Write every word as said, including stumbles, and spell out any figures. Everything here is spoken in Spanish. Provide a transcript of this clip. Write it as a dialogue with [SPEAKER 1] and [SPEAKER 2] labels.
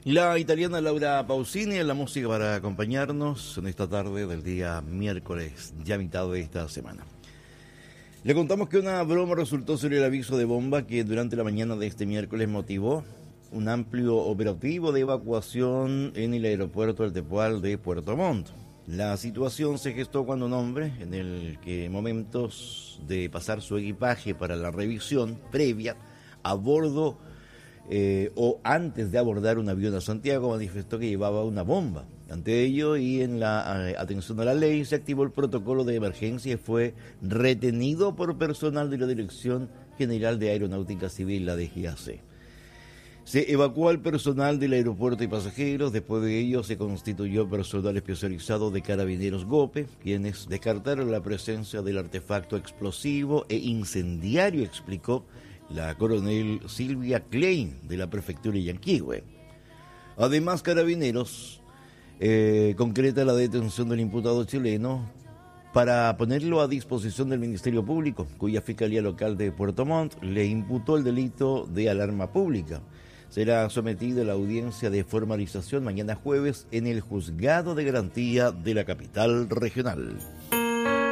[SPEAKER 1] La italiana Laura Pausini en la música para acompañarnos en esta tarde del día miércoles, ya mitad de esta semana. Le contamos que una broma resultó ser el aviso de bomba que durante la mañana de este miércoles motivó un amplio operativo de evacuación en el aeropuerto El Tepual de Puerto Montt. La situación se gestó cuando un hombre, en el que momentos de pasar su equipaje para la revisión previa a bordo Eh, o antes de abordar un avión a Santiago, manifestó que llevaba una bomba. Ante ello y en la eh, atención a la ley, se activó el protocolo de emergencia y fue retenido por personal de la Dirección General de Aeronáutica Civil, la D G A C. Se evacuó al personal del aeropuerto y pasajeros. Después de ello se constituyó personal especializado de Carabineros GOPE, quienes descartaron la presencia del artefacto explosivo e incendiario, explicó la coronel Silvia Klein de la prefectura de Yanquihue. Además, Carabineros eh, concreta la detención del imputado chileno para ponerlo a disposición del Ministerio Público, cuya Fiscalía Local de Puerto Montt le imputó el delito de alarma pública. Será sometido a la audiencia de formalización mañana jueves en el Juzgado de Garantía de la capital regional.